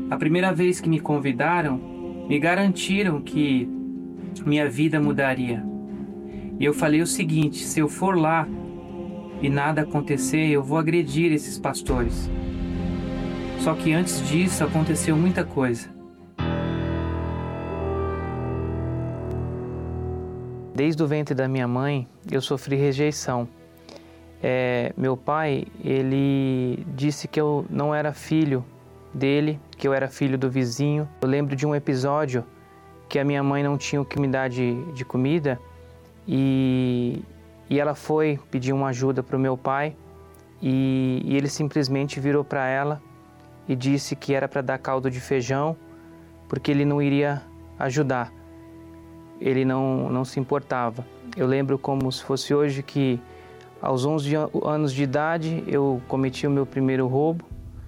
A primeira vez que me convidaram, me garantiram que minha vida mudaria. E eu falei o seguinte: se eu for lá e nada acontecer, eu vou agredir esses pastores. Só que antes disso aconteceu muita coisa. Desde o ventre da minha mãe, eu sofri rejeição. Meu pai, ele disse que eu não era filho dele, que eu era filho do vizinho. Eu lembro de um episódio que a minha mãe não tinha o que me dar de comida e ela foi pedir uma ajuda para o meu pai e ele simplesmente virou para ela e disse que era para dar caldo de feijão porque ele não iria ajudar. Ele não se importava. Eu lembro como se fosse hoje que aos 11 anos de idade eu cometi o meu primeiro roubo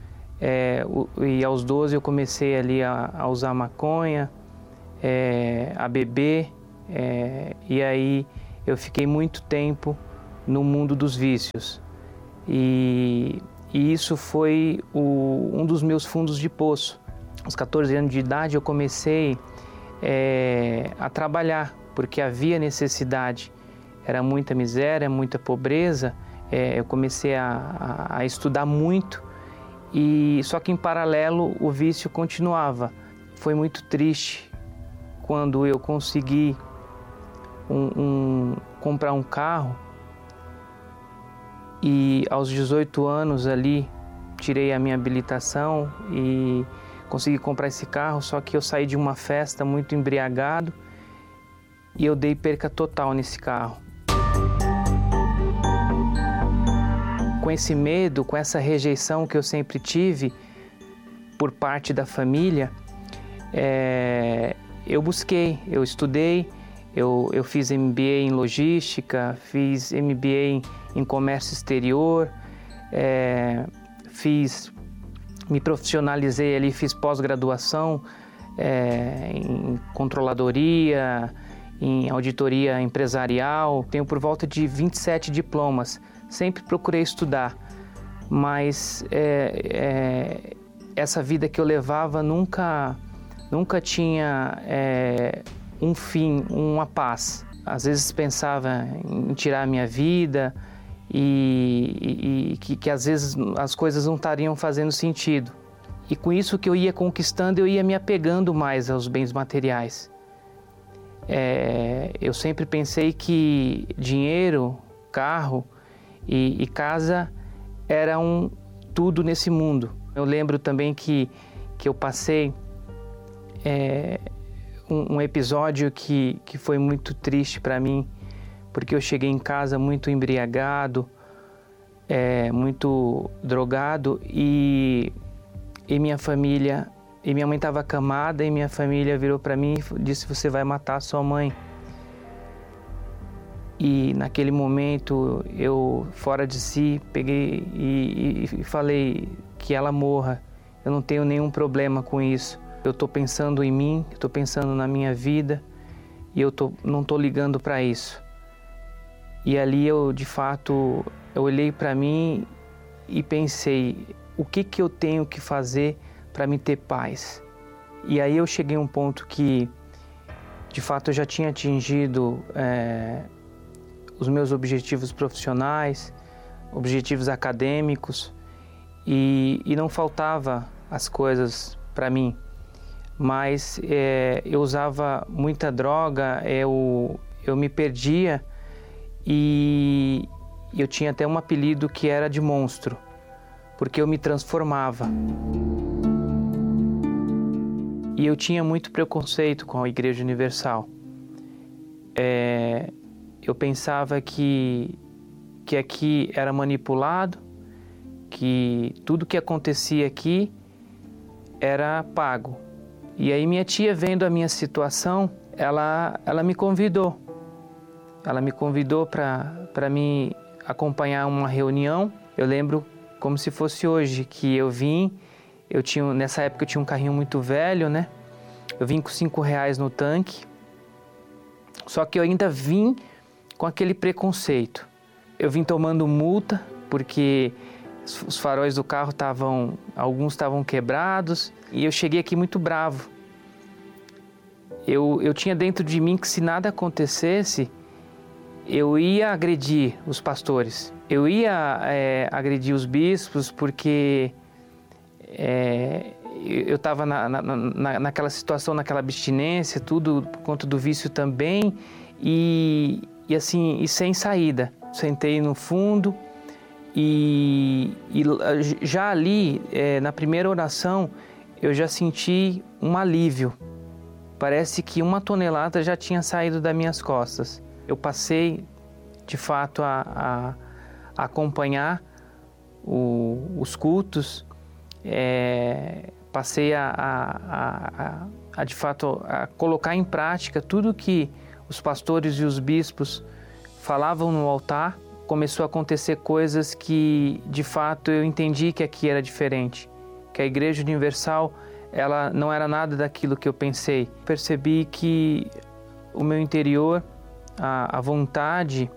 e aos 12 eu comecei ali a usar maconha, a beber e aí eu fiquei muito tempo no mundo dos vícios e isso foi um dos meus fundos de poço. Aos 14 anos de idade eu comecei a trabalhar, porque havia necessidade, era muita miséria, muita pobreza. Eu comecei a estudar muito, só que em paralelo o vício continuava. Foi muito triste quando eu consegui comprar um carro e aos 18 anos ali tirei a minha habilitação e consegui comprar esse carro, só que eu saí de uma festa muito embriagado e eu dei perca total nesse carro. Com esse medo, com essa rejeição que eu sempre tive por parte da família, eu busquei, eu estudei, eu fiz MBA em logística, fiz MBA em comércio exterior, me profissionalizei ali, fiz pós-graduação em controladoria, em auditoria empresarial. Tenho por volta de 27 diplomas. Sempre procurei estudar, mas essa vida que eu levava nunca tinha um fim, uma paz. Às vezes pensava em tirar a minha vida e que às vezes as coisas não estariam fazendo sentido. E com isso que eu ia conquistando, eu ia me apegando mais aos bens materiais. Eu sempre pensei que dinheiro, carro e casa eram tudo nesse mundo. Eu lembro também que eu passei um episódio que foi muito triste para mim, porque eu cheguei em casa muito embriagado, muito drogado e minha mãe estava acamada e minha família virou para mim e disse: você vai matar sua mãe. E naquele momento eu, fora de si, peguei e falei: que ela morra, eu não tenho nenhum problema com isso. Eu estou pensando em mim, estou pensando na minha vida e não estou ligando para isso. E ali eu, de fato, eu olhei para mim e pensei: o que eu tenho que fazer para me ter paz? E aí eu cheguei a um ponto que, de fato, eu já tinha atingido os meus objetivos profissionais, objetivos acadêmicos e não faltava as coisas para mim. Mas eu usava muita droga, eu me perdia e eu tinha até um apelido que era de monstro, porque eu me transformava. E eu tinha muito preconceito com a Igreja Universal. Eu pensava que aqui era manipulado, que tudo que acontecia aqui era pago. E aí minha tia, vendo a minha situação, ela me convidou. Ela me convidou para me acompanhar uma reunião. Eu lembro como se fosse hoje, que eu vim, nessa época eu tinha um carrinho muito velho, né? Eu vim com R$5 no tanque, só que eu ainda vim com aquele preconceito. Eu vim tomando multa, porque os faróis do carro alguns estavam quebrados, e eu cheguei aqui muito bravo. Eu tinha dentro de mim que se nada acontecesse, eu ia agredir os pastores, eu ia agredir os bispos, porque eu estava naquela situação, naquela abstinência, tudo por conta do vício também, e sem saída. Sentei no fundo e já ali, na primeira oração, eu já senti um alívio. Parece que 1 tonelada já tinha saído das minhas costas. Eu passei, de fato, a acompanhar os cultos, passei de fato, a colocar em prática tudo que os pastores e os bispos falavam no altar. Começou a acontecer coisas que, de fato, eu entendi que aqui era diferente, que a Igreja Universal, ela não era nada daquilo que eu pensei. Percebi que o meu interior, a vontade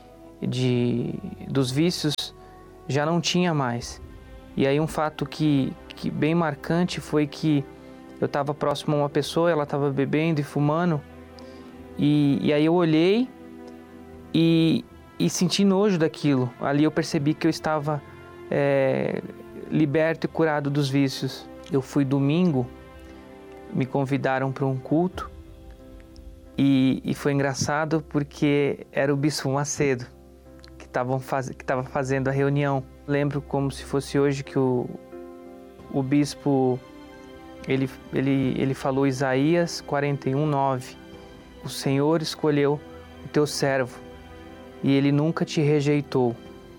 dos vícios já não tinha mais. E aí um fato que bem marcante foi que eu estava próximo a uma pessoa, ela estava bebendo e fumando, e aí eu olhei e senti nojo daquilo. Ali eu percebi que eu estava liberto e curado dos vícios. Eu fui domingo, me convidaram para um culto, e foi engraçado porque era o Bispo Macedo que estava fazendo a reunião. Lembro como se fosse hoje que o bispo ele falou Isaías 41:9. O Senhor escolheu o teu servo e ele nunca te rejeitou.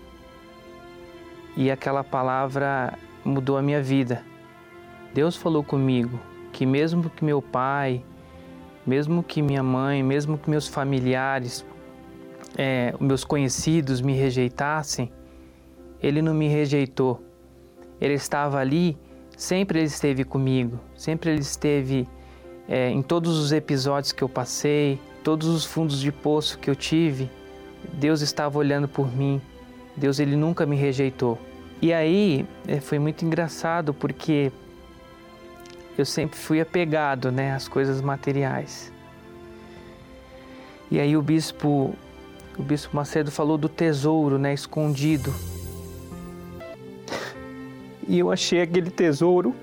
E aquela palavra mudou a minha vida. Deus falou comigo que mesmo que meu pai, mesmo que minha mãe, mesmo que meus familiares, meus conhecidos me rejeitassem, Ele não me rejeitou. Ele estava ali, sempre Ele esteve comigo, sempre Ele esteve em todos os episódios que eu passei, todos os fundos de poço que eu tive, Deus estava olhando por mim. Deus, Ele nunca me rejeitou. E aí foi muito engraçado porque eu sempre fui apegado, às coisas materiais. E aí o bispo Macedo falou do tesouro, escondido. E eu achei aquele tesouro.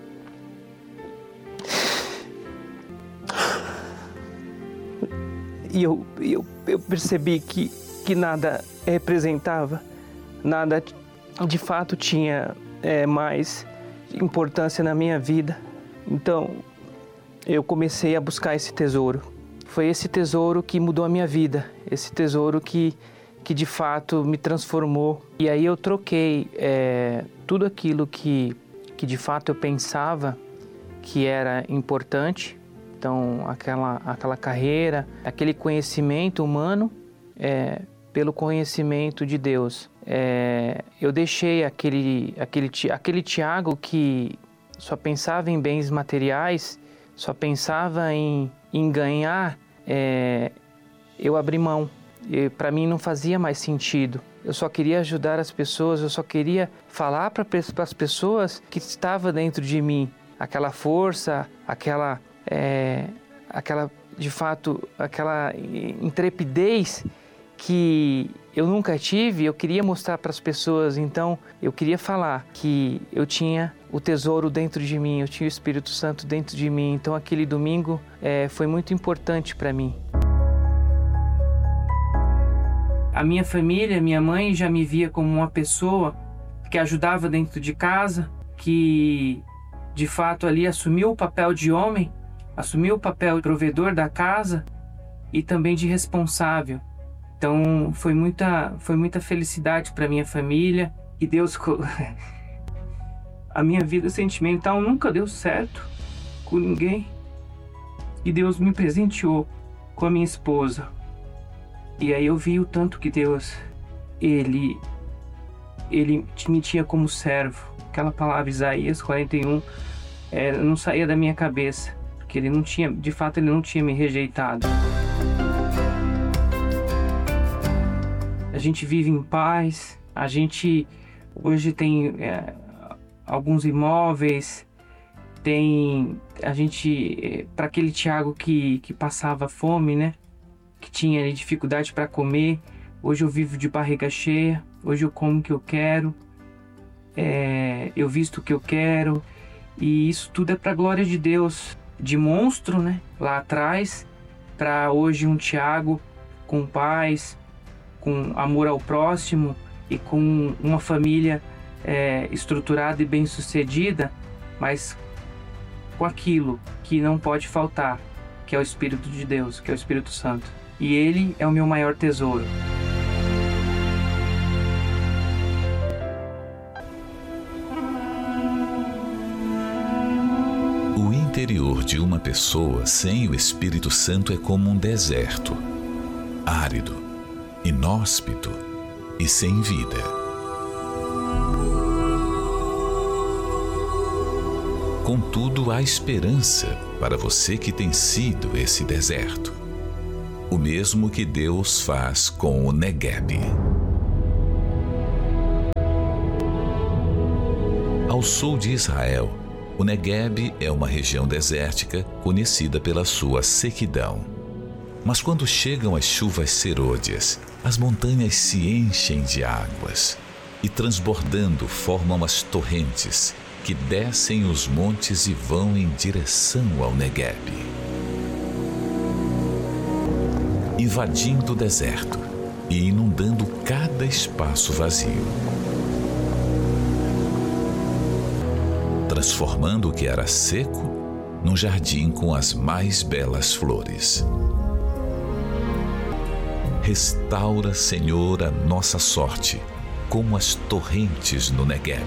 E eu percebi que nada representava, nada de fato tinha mais importância na minha vida. Então, eu comecei a buscar esse tesouro. Foi esse tesouro que mudou a minha vida, esse tesouro que de fato me transformou. E aí eu troquei tudo aquilo que de fato eu pensava que era importante. Então, aquela carreira, aquele conhecimento humano, pelo conhecimento de Deus. Eu deixei aquele Tiago que só pensava em bens materiais, só pensava em ganhar, eu abri mão. Para mim não fazia mais sentido. Eu só queria ajudar as pessoas, eu só queria falar para as pessoas que estava dentro de mim. Aquela força, aquela de fato, aquela intrepidez que eu nunca tive, eu queria mostrar para as pessoas. Então, eu queria falar que eu tinha o tesouro dentro de mim, eu tinha o Espírito Santo dentro de mim. Então, aquele domingo foi muito importante para mim. A minha família, minha mãe já me via como uma pessoa que ajudava dentro de casa, que de fato ali assumiu o papel de homem, assumiu o papel de provedor da casa e também de responsável. Então foi muita felicidade para minha família. E Deus, a minha vida sentimental nunca deu certo com ninguém. E Deus me presenteou com a minha esposa. E aí eu vi o tanto que Deus, Ele me tinha como servo. Aquela palavra Isaías 41 não saía da minha cabeça, porque Ele não tinha me rejeitado. A gente vive em paz, Hoje tem alguns imóveis, tem a gente, para aquele Tiago que passava fome, né? Que tinha dificuldade para comer, hoje eu vivo de barriga cheia, hoje eu como o que eu quero, eu visto o que eu quero, e isso tudo é para a glória de Deus. De monstro, né? Lá atrás, para hoje um Tiago com paz, com amor ao próximo e com uma família estruturada e bem-sucedida, mas com aquilo que não pode faltar, que é o Espírito de Deus, que é o Espírito Santo. E Ele é o meu maior tesouro. O interior de uma pessoa sem o Espírito Santo é como um deserto, árido, inóspito e sem vida. Contudo, há esperança para você que tem sido esse deserto. O mesmo que Deus faz com o Negueb. Ao sul de Israel, o Negueb é uma região desértica conhecida pela sua sequidão. Mas quando chegam as chuvas serôdias, as montanhas se enchem de águas e, transbordando, formam as torrentes que descem os montes e vão em direção ao Negueb, invadindo o deserto e inundando cada espaço vazio, transformando o que era seco num jardim com as mais belas flores. Restaura, Senhor, a nossa sorte, como as torrentes no Negueb.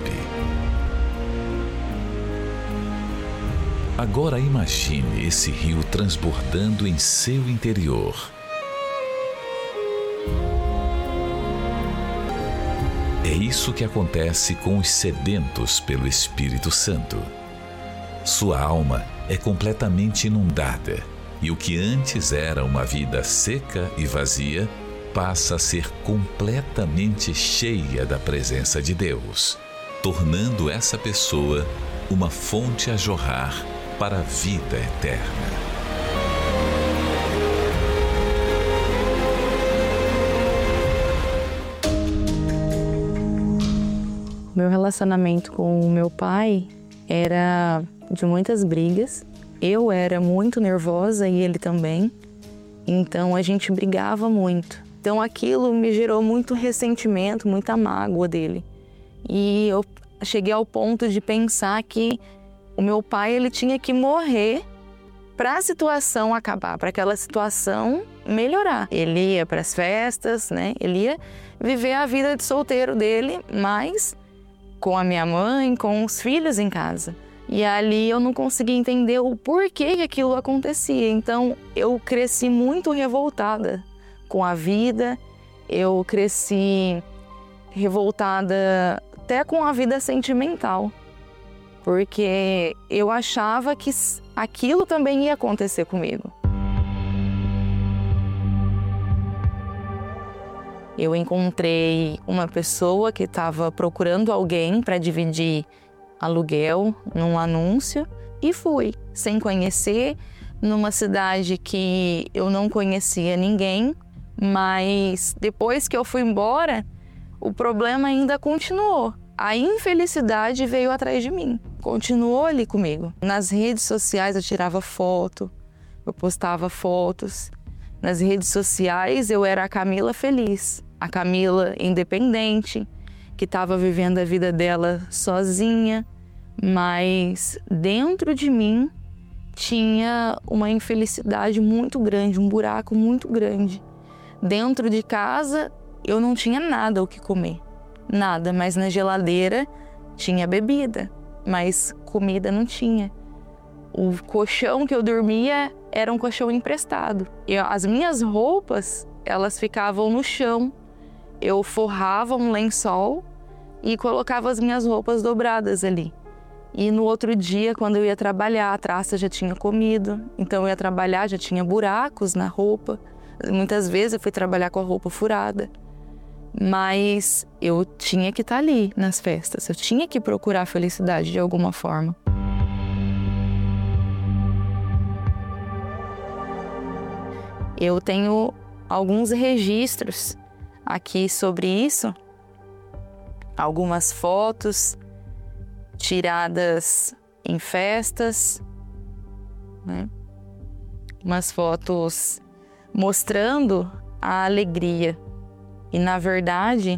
Agora imagine esse rio transbordando em seu interior. É isso que acontece com os sedentos pelo Espírito Santo. Sua alma é completamente inundada e o que antes era uma vida seca e vazia passa a ser completamente cheia da presença de Deus, tornando essa pessoa uma fonte a jorrar para a vida eterna. Meu relacionamento com o meu pai era de muitas brigas. Eu era muito nervosa e ele também. Então a gente brigava muito. Então aquilo me gerou muito ressentimento, muita mágoa dele. E eu cheguei ao ponto de pensar que o meu pai ele tinha que morrer para a situação acabar, para aquela situação melhorar. Ele ia para as festas, né? Ele ia viver a vida de solteiro dele, mas com a minha mãe, com os filhos em casa. E ali eu não conseguia entender o porquê que aquilo acontecia. Então eu cresci muito revoltada com a vida, eu cresci revoltada até com a vida sentimental, porque eu achava que aquilo também ia acontecer comigo. Eu encontrei uma pessoa que estava procurando alguém para dividir aluguel num anúncio e fui, sem conhecer, numa cidade que eu não conhecia ninguém, mas depois que eu fui embora, o problema ainda continuou. A infelicidade veio atrás de mim, continuou ali comigo. Nas redes sociais eu tirava foto, eu postava fotos. Nas redes sociais eu era a Camila feliz, a Camila independente, que estava vivendo a vida dela sozinha, mas dentro de mim tinha uma infelicidade muito grande, um buraco muito grande. Dentro de casa eu não tinha nada o que comer, nada, mas na geladeira tinha bebida, mas comida não tinha. O colchão que eu dormia era um colchão emprestado. As minhas roupas, elas ficavam no chão. Eu forrava um lençol e colocava as minhas roupas dobradas ali. E no outro dia, quando eu ia trabalhar, a traça já tinha comido. Então eu ia trabalhar, já tinha buracos na roupa. Muitas vezes eu fui trabalhar com a roupa furada. Mas eu tinha que estar ali nas festas, eu tinha que procurar felicidade de alguma forma. Eu tenho alguns registros aqui sobre isso, algumas fotos tiradas em festas, né? Umas fotos mostrando a alegria. E, na verdade,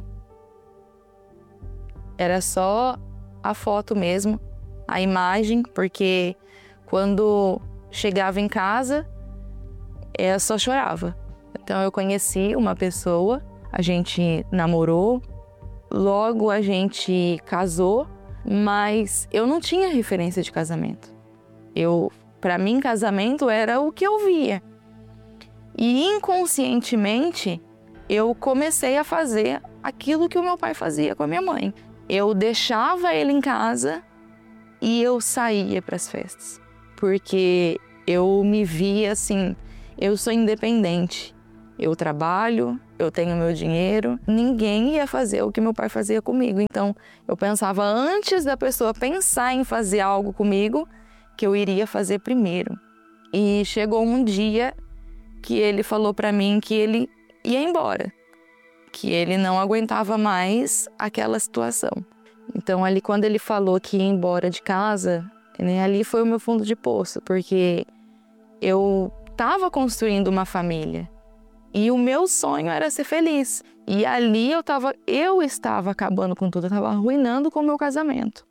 era só a foto mesmo, a imagem, porque quando chegava em casa, eu só chorava. Então, eu conheci uma pessoa, a gente namorou, logo a gente casou, mas eu não tinha referência de casamento. Para mim, casamento era o que eu via. E, inconscientemente, eu comecei a fazer aquilo que o meu pai fazia com a minha mãe. Eu deixava ele em casa e eu saía para as festas. Porque eu me via assim, eu sou independente. Eu trabalho, eu tenho meu dinheiro. Ninguém ia fazer o que meu pai fazia comigo. Então, eu pensava antes da pessoa pensar em fazer algo comigo, que eu iria fazer primeiro. E chegou um dia que ele falou para mim que ele ia embora, que ele não aguentava mais aquela situação. Então, ali quando ele falou que ia embora de casa, né, ali foi o meu fundo de poço, porque eu estava construindo uma família e o meu sonho era ser feliz. E ali eu estava acabando com tudo, eu estava arruinando com o meu casamento.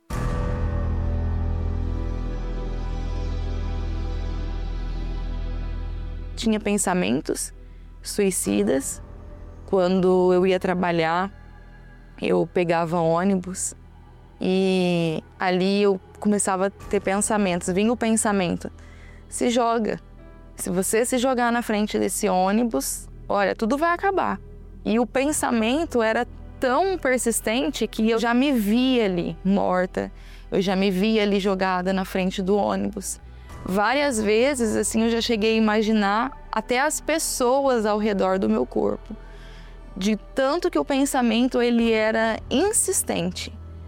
Tinha pensamentos suicidas. Quando eu ia trabalhar, eu pegava ônibus e ali eu começava a ter pensamentos. Vinha o pensamento: se joga. Se você se jogar na frente desse ônibus, olha, tudo vai acabar. E o pensamento era tão persistente que eu já me via ali morta, eu já me via ali jogada na frente do ônibus. Várias vezes, assim, eu já cheguei a imaginar até as pessoas ao redor do meu corpo. De tanto que o pensamento, ele era insistente.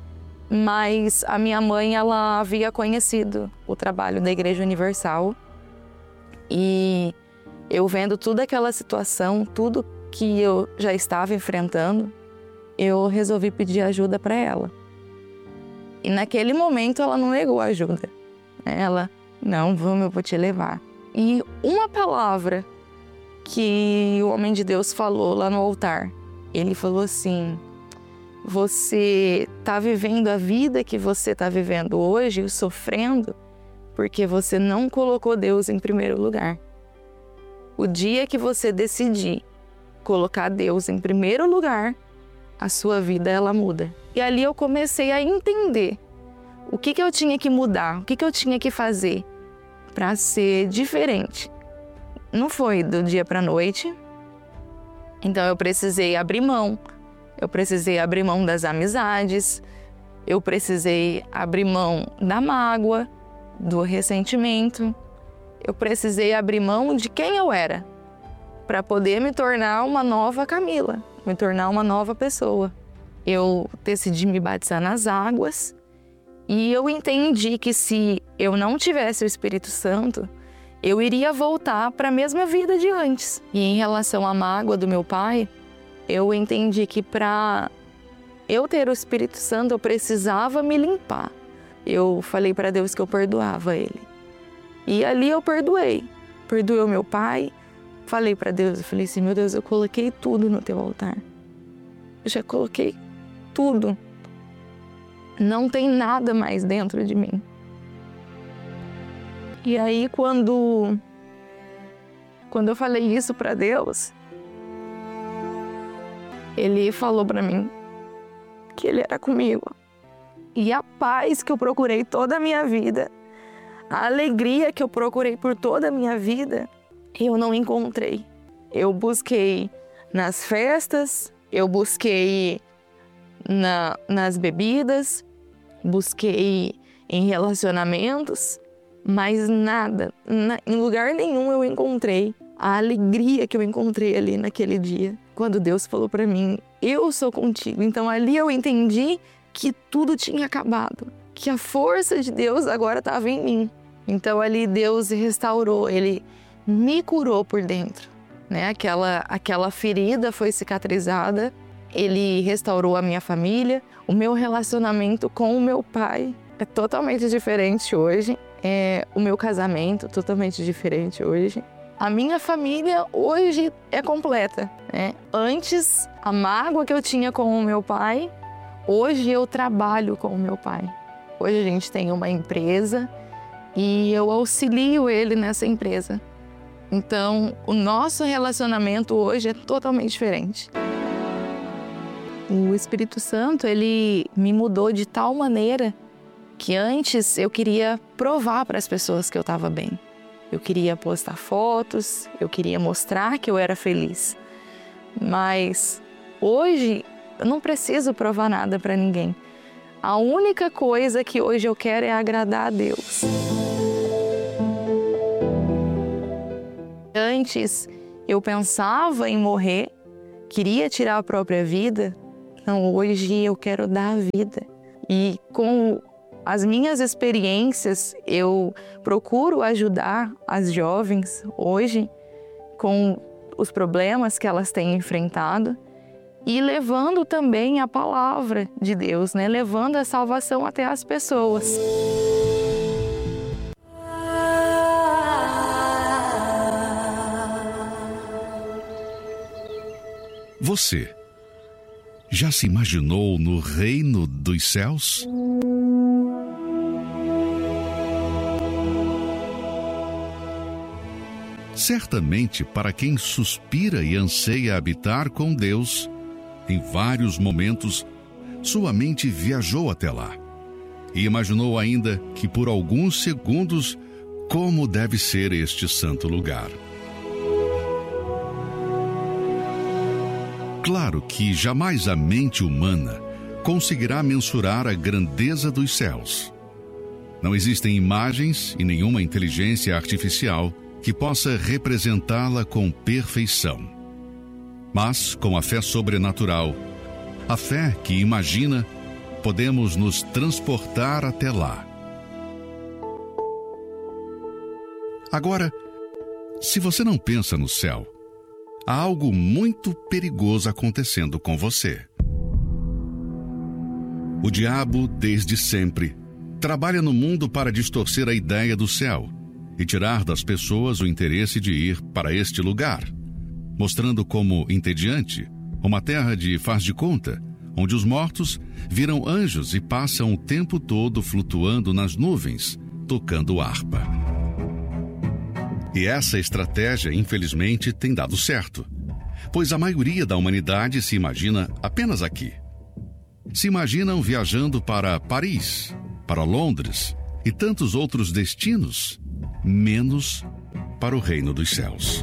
Mas a minha mãe, ela havia conhecido o trabalho da Igreja Universal. E eu vendo toda aquela situação, tudo que eu já estava enfrentando, eu resolvi pedir ajuda para ela. E naquele momento, ela não negou ajuda. Ela: não, vamos, eu vou te levar. E uma palavra que o homem de Deus falou lá no altar, ele falou assim: você está vivendo a vida que você está vivendo hoje, sofrendo, porque você não colocou Deus em primeiro lugar. O dia que você decidir colocar Deus em primeiro lugar, a sua vida, ela muda. E ali eu comecei a entender o que eu tinha que mudar, o que eu tinha que fazer para ser diferente. Não foi do dia para a noite. Então eu precisei abrir mão. Eu precisei abrir mão das amizades. Eu precisei abrir mão da mágoa, do ressentimento. Eu precisei abrir mão de quem eu era para poder me tornar uma nova Camila, me tornar uma nova pessoa. Eu decidi me batizar nas águas e eu entendi que se eu não tivesse o Espírito Santo, eu iria voltar para a mesma vida de antes. E em relação à mágoa do meu pai, eu entendi que para eu ter o Espírito Santo, eu precisava me limpar. Eu falei para Deus que eu perdoava ele. E ali eu perdoei. Perdoei o meu pai. Falei para Deus, eu falei assim: meu Deus, eu coloquei tudo no teu altar. Eu já coloquei tudo. Não tem nada mais dentro de mim. E aí, quando eu falei isso para Deus, Ele falou para mim que Ele era comigo. E a paz que eu procurei toda a minha vida, a alegria que eu procurei por toda a minha vida, eu não encontrei. Eu busquei nas festas, eu busquei nas bebidas, busquei em relacionamentos, mas nada, em lugar nenhum eu encontrei a alegria que eu encontrei ali naquele dia, quando Deus falou para mim, eu sou contigo. Então ali eu entendi que tudo tinha acabado, que a força de Deus agora estava em mim. Então ali Deus restaurou, Ele me curou por dentro, né? Aquela ferida foi cicatrizada, Ele restaurou a minha família, o meu relacionamento com o meu pai é totalmente diferente hoje, o meu casamento totalmente diferente hoje. A minha família hoje é completa, né? Antes, a mágoa que eu tinha com o meu pai, hoje eu trabalho com o meu pai. Hoje a gente tem uma empresa e eu auxilio ele nessa empresa. Então, o nosso relacionamento hoje é totalmente diferente. O Espírito Santo, ele me mudou de tal maneira que antes eu queria provar para as pessoas que eu estava bem. Eu queria postar fotos, eu queria mostrar que eu era feliz. Mas hoje eu não preciso provar nada para ninguém. A única coisa que hoje eu quero é agradar a Deus. Antes eu pensava em morrer, queria tirar a própria vida. Não, hoje eu quero dar a vida. E com as minhas experiências, eu procuro ajudar as jovens hoje com os problemas que elas têm enfrentado e levando também a palavra de Deus, né? Levando a salvação até as pessoas. Você já se imaginou no reino dos céus? Certamente, para quem suspira e anseia habitar com Deus, em vários momentos, sua mente viajou até lá e imaginou ainda que por alguns segundos como deve ser este santo lugar. Claro que jamais a mente humana conseguirá mensurar a grandeza dos céus. Não existem imagens e nenhuma inteligência artificial que possa representá-la com perfeição. Mas, com a fé sobrenatural, a fé que imagina, podemos nos transportar até lá. Agora, se você não pensa no céu, há algo muito perigoso acontecendo com você. O diabo, desde sempre, trabalha no mundo para distorcer a ideia do céu e tirar das pessoas o interesse de ir para este lugar, mostrando como entediante, uma terra de faz de conta, onde os mortos viram anjos e passam o tempo todo flutuando nas nuvens, tocando harpa. E essa estratégia, infelizmente, tem dado certo, pois a maioria da humanidade se imagina apenas aqui. Se imaginam viajando para Paris, para Londres e tantos outros destinos, menos para o reino dos céus.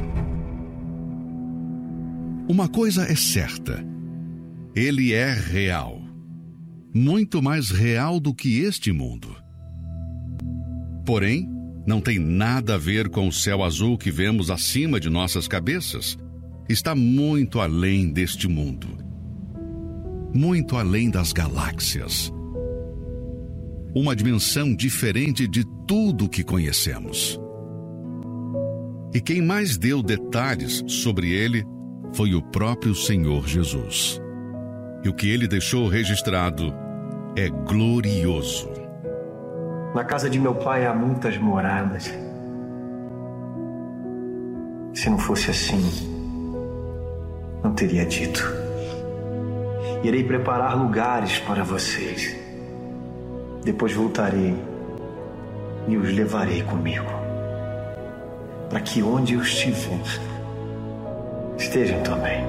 Uma coisa é certa: ele é real, muito mais real do que este mundo. Porém, não tem nada a ver com o céu azul que vemos acima de nossas cabeças. Está muito além deste mundo, muito além das galáxias. Uma dimensão diferente de tudo que conhecemos. E quem mais deu detalhes sobre ele foi o próprio Senhor Jesus. E o que ele deixou registrado é glorioso. Na casa de meu pai há muitas moradas. Se não fosse assim, não teria dito. Irei preparar lugares para vocês. Depois voltarei e os levarei comigo, para que onde eu estiver, estejam também.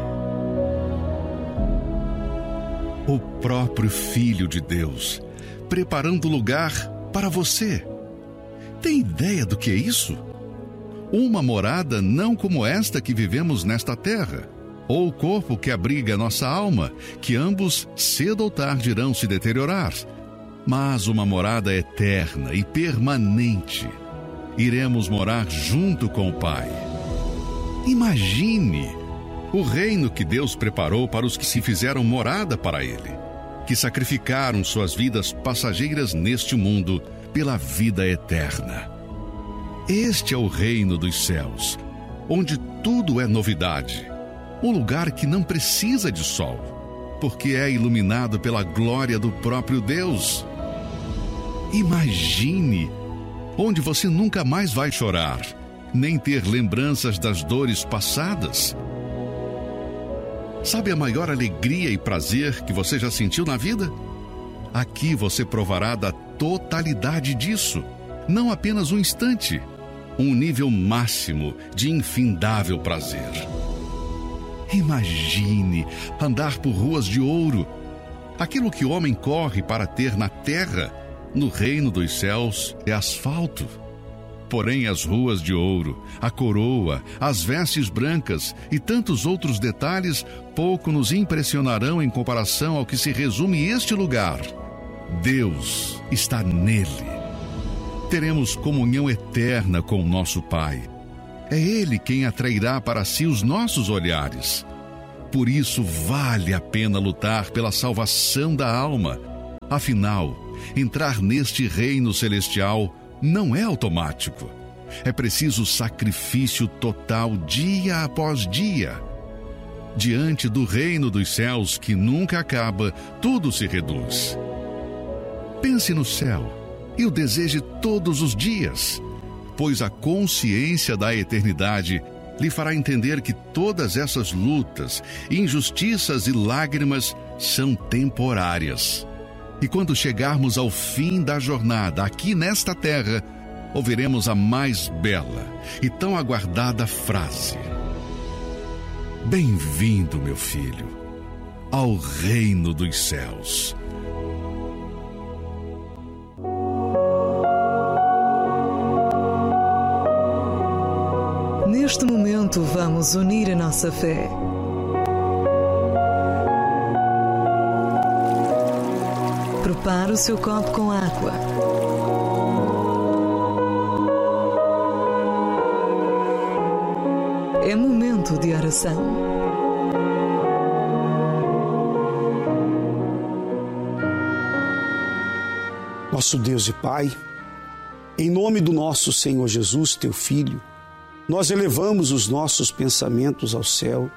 O próprio Filho de Deus, preparando lugar para você. Tem ideia do que é isso? Uma morada não como esta que vivemos nesta terra, ou o corpo que abriga nossa alma, que ambos cedo ou tarde irão se deteriorar, mas uma morada eterna e permanente. Iremos morar junto com o Pai. Imagine o reino que Deus preparou para os que se fizeram morada para Ele, que sacrificaram suas vidas passageiras neste mundo pela vida eterna. Este é o reino dos céus, onde tudo é novidade. Um lugar que não precisa de sol, porque é iluminado pela glória do próprio Deus. Imagine, onde você nunca mais vai chorar, nem ter lembranças das dores passadas. Sabe a maior alegria e prazer que você já sentiu na vida? Aqui você provará da totalidade disso, não apenas um instante, um nível máximo de infindável prazer. Imagine andar por ruas de ouro. Aquilo que o homem corre para ter na terra, no reino dos céus, é asfalto. Porém, as ruas de ouro, a coroa, as vestes brancas e tantos outros detalhes pouco nos impressionarão em comparação ao que se resume este lugar. Deus está nele. Teremos comunhão eterna com o nosso Pai. É Ele quem atrairá para si os nossos olhares. Por isso, vale a pena lutar pela salvação da alma. Afinal, entrar neste reino celestial não é automático. É preciso sacrifício total dia após dia. Diante do reino dos céus que nunca acaba, tudo se reduz. Pense no céu e o deseje todos os dias, pois a consciência da eternidade lhe fará entender que todas essas lutas, injustiças e lágrimas são temporárias. E quando chegarmos ao fim da jornada aqui nesta terra, ouviremos a mais bela e tão aguardada frase: Bem-vindo, meu filho, ao reino dos céus. Neste momento, vamos unir a nossa fé. Prepare o seu copo com água. É momento de oração. Nosso Deus e Pai, em nome do nosso Senhor Jesus, Teu Filho, nós elevamos os nossos pensamentos ao céu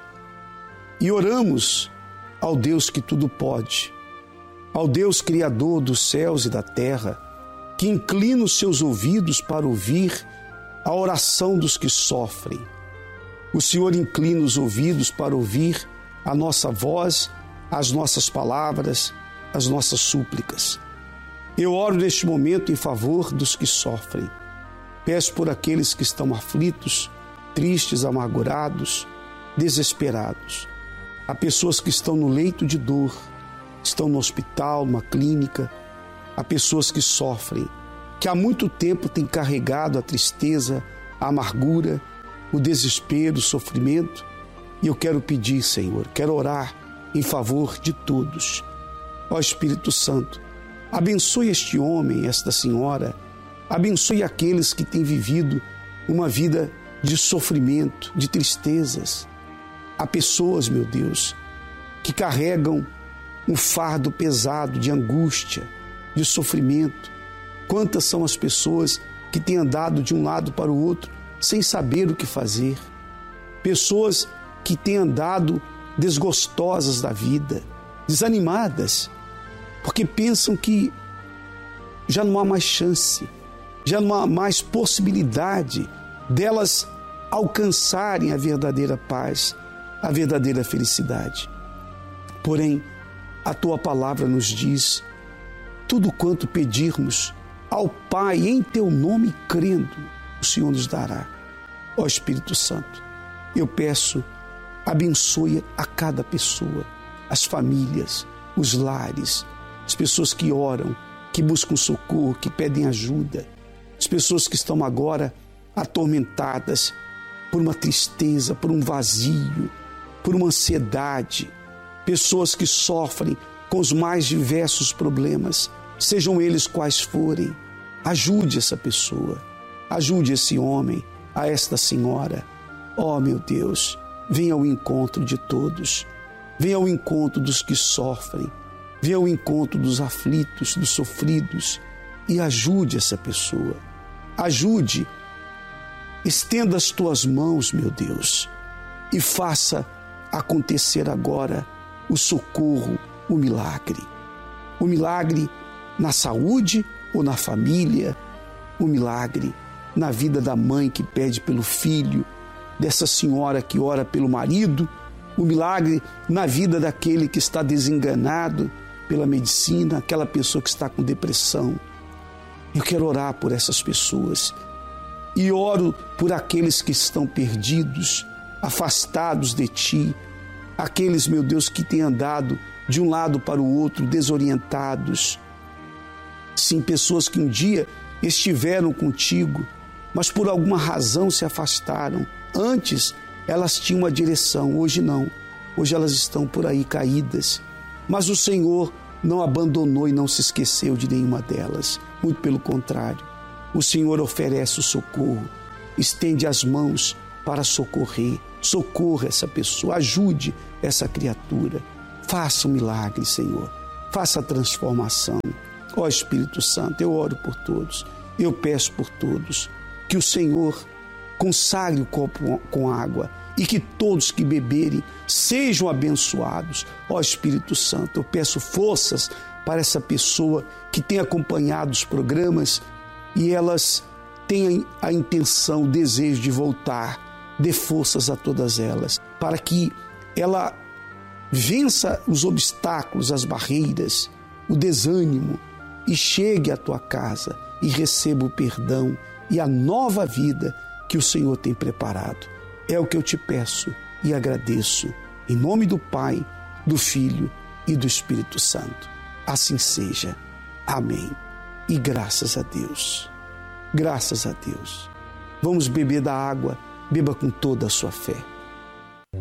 e oramos ao Deus que tudo pode, ao Deus Criador dos céus e da terra, que inclina os seus ouvidos para ouvir a oração dos que sofrem. O Senhor inclina os ouvidos para ouvir a nossa voz, as nossas palavras, as nossas súplicas. Eu oro neste momento em favor dos que sofrem. Peço por aqueles que estão aflitos, tristes, amargurados, desesperados. Há pessoas que estão no leito de dor, estão no hospital, numa clínica. Há pessoas que sofrem, que há muito tempo têm carregado a tristeza, a amargura, o desespero, o sofrimento. E eu quero pedir, Senhor, quero orar em favor de todos. Ó Espírito Santo, abençoe este homem, esta senhora, abençoe aqueles que têm vivido uma vida de sofrimento, de tristezas. Há pessoas, meu Deus, que carregam um fardo pesado de angústia, de sofrimento. Quantas são as pessoas que têm andado de um lado para o outro sem saber o que fazer? Pessoas que têm andado desgostosas da vida, desanimadas, porque pensam que já não há mais chance, já não há mais possibilidade delas alcançarem a verdadeira paz, a verdadeira felicidade. Porém, a Tua palavra nos diz: tudo quanto pedirmos ao Pai em Teu nome, crendo, o Senhor nos dará. Ó Espírito Santo, eu peço, abençoe a cada pessoa, as famílias, os lares, as pessoas que oram, que buscam socorro, que pedem ajuda, as pessoas que estão agora atormentadas por uma tristeza, por um vazio, por uma ansiedade, pessoas que sofrem com os mais diversos problemas, sejam eles quais forem. Ajude essa pessoa, ajude esse homem, a esta senhora. Oh, meu Deus, venha ao encontro de todos. Venha ao encontro dos que sofrem. Venha ao encontro dos aflitos, dos sofridos e ajude essa pessoa. Ajude. Estenda as tuas mãos, meu Deus, e faça acontecer agora o socorro, o milagre. O milagre na saúde ou na família, o milagre na vida da mãe que pede pelo filho, dessa senhora que ora pelo marido, o milagre na vida daquele que está desenganado pela medicina, aquela pessoa que está com depressão. Eu quero orar por essas pessoas e oro por aqueles que estão perdidos, afastados de Ti, aqueles, meu Deus, que têm andado de um lado para o outro, desorientados. Sim, pessoas que um dia estiveram contigo, mas por alguma razão se afastaram. Antes elas tinham uma direção, hoje não. Hoje elas estão por aí caídas. Mas o Senhor não abandonou e não se esqueceu de nenhuma delas. Muito pelo contrário, o Senhor oferece o socorro, estende as mãos para socorrer. Socorra essa pessoa, ajude essa criatura. Faça um milagre, Senhor. Faça a transformação. Ó Espírito Santo, eu oro por todos. Eu peço por todos que o Senhor consagre o copo com água e que todos que beberem sejam abençoados. Ó Espírito Santo, eu peço forças para essa pessoa que tem acompanhado os programas e elas têm a intenção, o desejo de voltar. Dê forças a todas elas, para que ela vença os obstáculos, as barreiras, o desânimo e chegue à tua casa e receba o perdão e a nova vida que o Senhor tem preparado. É o que eu te peço e agradeço, em nome do Pai, do Filho e do Espírito Santo. Assim seja. Amém. E graças a Deus. Graças a Deus. Vamos beber da água. Beba com toda a sua fé.